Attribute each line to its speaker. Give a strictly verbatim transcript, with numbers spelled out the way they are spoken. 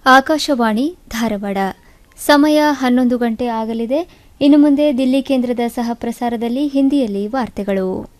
Speaker 1: ಆಕಾಶವಾಣಿ ಧಾರವಾಡ. ಸಮಯ ಹನ್ನೊಂದು ಗಂಟೆ ಆಗಲಿದೆ. ಇನ್ನು ಮುಂದೆ ದಿಲ್ಲಿ ಕೇಂದ್ರದ ಸಹ ಪ್ರಸಾರದಲ್ಲಿ ಹಿಂದಿಯಲ್ಲಿ ವಾರ್ತೆಗಳು.